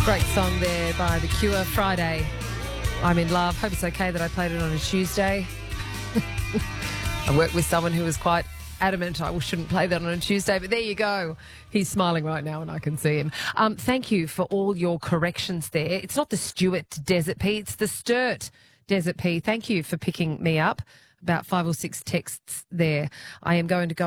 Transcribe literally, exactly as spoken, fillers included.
Great song there by The Cure, Friday. I'm in love. Hope it's okay that I played it on a Tuesday. I worked with someone who was quite adamant I shouldn't play that on a Tuesday, but there you go. He's smiling right now and I can see him. Um, thank you for all your corrections there. It's not the Stuart Desert Pea, it's the Sturt Desert Pea. Thank you for picking me up. About five or six texts there. I am going to go